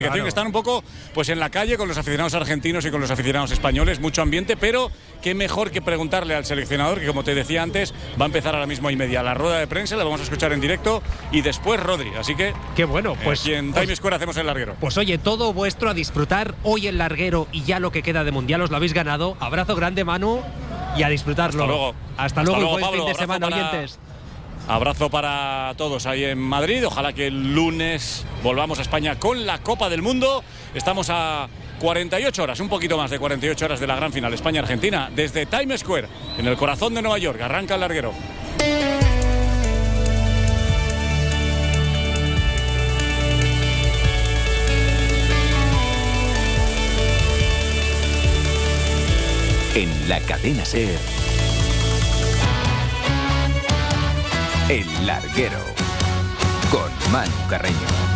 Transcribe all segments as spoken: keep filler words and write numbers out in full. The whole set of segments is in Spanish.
Claro. Que están un poco pues en la calle con los aficionados argentinos y con los aficionados españoles, mucho ambiente, pero qué mejor que preguntarle al seleccionador, que como te decía antes, va a empezar ahora mismo y media la rueda de prensa, la vamos a escuchar en directo y después Rodri, así que qué bueno, pues aquí en pues, Times Square hacemos el larguero. Pues oye, todo vuestro a disfrutar hoy el larguero y ya lo que queda de mundial os lo habéis ganado. Abrazo grande, Manu, y a disfrutarlo. Hasta luego. Hasta luego, Hasta luego buen Pablo, fin de semana, para... oyentes. Abrazo para todos ahí en Madrid. Ojalá que el lunes volvamos a España con la Copa del Mundo. Estamos a cuarenta y ocho horas, un poquito más de cuarenta y ocho horas de la gran final España-Argentina, desde Times Square, en el corazón de Nueva York. Arranca el larguero. En la cadena SER, El Larguero, con Manu Carreño.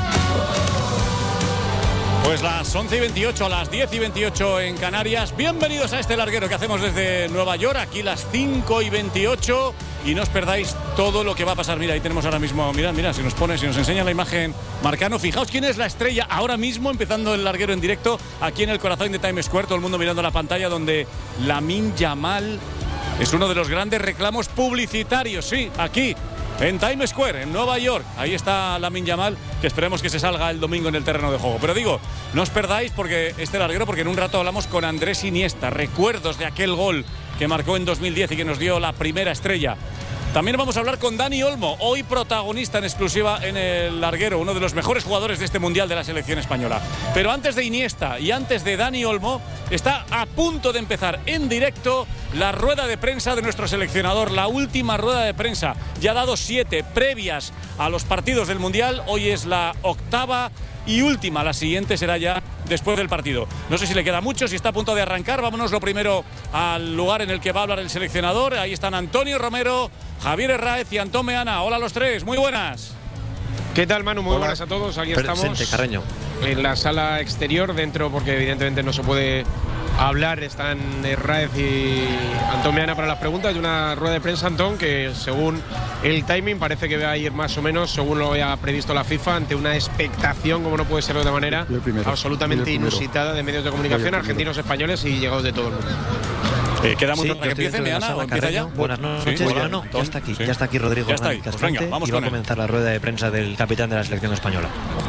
Pues las once y veintiocho, las diez y veintiocho en Canarias. Bienvenidos a este larguero que hacemos desde Nueva York, aquí las cinco y veintiocho. Y no os perdáis todo lo que va a pasar. Mira, ahí tenemos ahora mismo, mira, mira, si nos pone, si nos enseña la imagen Marcano. Fijaos quién es la estrella ahora mismo, empezando el larguero en directo, aquí en el corazón de Times Square, todo el mundo mirando la pantalla, donde Lamine Yamal es uno de los grandes reclamos publicitarios, sí, aquí en Times Square, en Nueva York. Ahí está Lamine Yamal, que esperemos que se salga el domingo en el terreno de juego. Pero digo, no os perdáis porque este larguero, porque en un rato hablamos con Andrés Iniesta, recuerdos de aquel gol que marcó en dos mil diez y que nos dio la primera estrella. También vamos a hablar con Dani Olmo, hoy protagonista en exclusiva en el larguero, uno de los mejores jugadores de este Mundial de la selección española. Pero antes de Iniesta y antes de Dani Olmo, está a punto de empezar en directo la rueda de prensa de nuestro seleccionador, la última rueda de prensa. Ya ha dado siete previas a los partidos del Mundial, hoy es la octava y última, la siguiente será ya después del partido. No sé si le queda mucho, si está a punto de arrancar. Vámonos lo primero al lugar en el que va a hablar el seleccionador. Ahí están Antonio Romero, Javier Herráez y Antón Meana. Hola a los tres, muy buenas. ¿Qué tal, Manu? Muy Hola. buenas a todos. Aquí Presente, estamos Carreño. en la sala exterior, dentro porque evidentemente no se puede hablar. Están Herráez y Antón Meana para las preguntas de una rueda de prensa, Antón, que según el timing parece que va a ir más o menos según lo había previsto la FIFA, ante una expectación, como no puede ser de otra manera, primero, absolutamente inusitada de medios de comunicación argentinos, españoles y llegados de todo el mundo. Eh, ¿Queda muy Sí, pronto que empiece, Meana? ¿O empieza ya? Buenas noches. Sí, Bueno, hola. no, ya está aquí, Sí. ya está aquí Rodrigo Ya está ahí. Hernández Pues venga, Cascante, vamos y va a con él. comenzar la rueda de prensa del capitán de la selección española.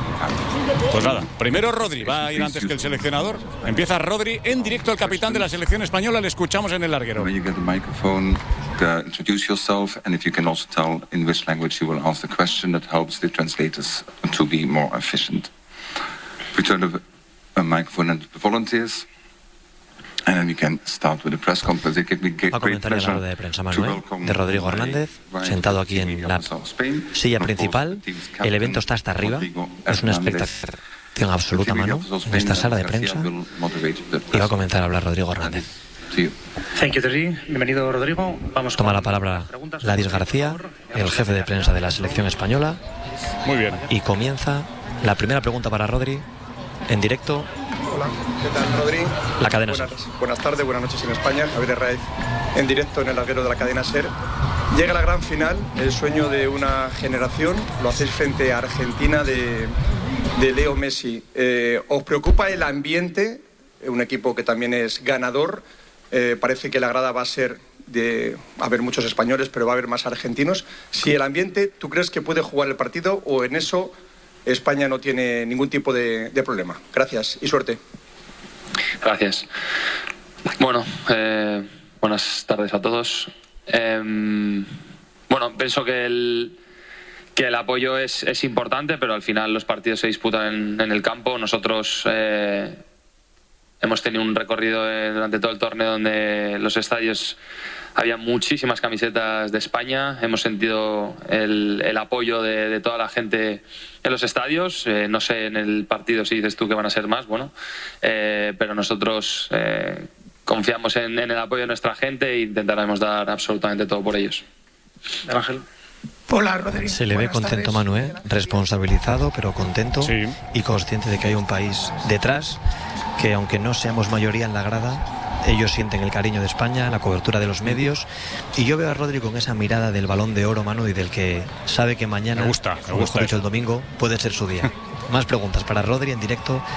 Pues nada, primero Rodri, va a ir antes que el seleccionador. Empieza Rodri, en directo el capitán de la selección española, le escuchamos en el larguero. When you get the microphone, uh, introduce yourself, and if you can also tell in which language you will ask the question, that helps the translators to be more efficient. We turn the uh, microphone into the volunteers, and then we can start with the press conference. It gives me Va a great comenzar ya la pleasure rueda de prensa, to Manuel, welcome de Rodrigo Hernández, my sentado aquí en la silla principal. El evento está hasta arriba, es una expectación absoluta, Manu, en esta sala de prensa, y va a comenzar a hablar Rodrigo Hernández. Thank you, Terry. Bienvenido, Rodrigo. Vamos Toma con la palabra preguntas. Ladis García, el jefe de prensa de la selección española, Muy bien. y comienza la primera pregunta para Rodri, en directo. Hola, ¿qué tal, Rodri? La cadena buenas, SER. buenas tardes, buenas noches en España. Javier Herráez en directo en el larguero de la cadena SER. Llega la gran final, el sueño de una generación. Lo hacéis frente a Argentina de, de Leo Messi. Eh, ¿Os preocupa el ambiente? Un equipo que también es ganador. Eh, parece que la grada va a ser de a haber muchos españoles, pero va a haber más argentinos. Si el ambiente, ¿tú crees que puede jugar el partido o en eso España no tiene ningún tipo de, de problema? Gracias y suerte. Gracias. Bueno, eh, buenas tardes a todos. Eh, bueno, pienso que el, que el apoyo es, es importante, pero al final los partidos se disputan en, en el campo. Nosotros eh, hemos tenido un recorrido eh, durante todo el torneo donde los estadios había muchísimas camisetas de España. Hemos sentido el, el apoyo de, de toda la gente en los estadios. Eh, no sé en el partido si dices tú que van a ser más, bueno, eh, pero nosotros eh, confiamos en, en el apoyo de nuestra gente e intentaremos dar absolutamente todo por ellos. Ángel. Hola, Rodrigo. Se le ve contento, Manu, ¿eh? Responsabilizado, pero contento, Sí. y consciente de que hay un país detrás que, aunque no seamos mayoría en la grada, ellos sienten el cariño de España, la cobertura de los medios, y yo veo a Rodri con esa mirada del Balón de Oro, Manu, y del que sabe que mañana, Me gusta, me o gusta mejor dicho, eso. el domingo, puede ser su día. Más preguntas para Rodri en directo